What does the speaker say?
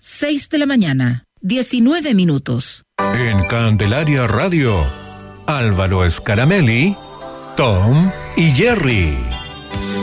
6 de la mañana, 19 minutos. En Candelaria Radio, Álvaro Scaramelli, Tom y Jerry.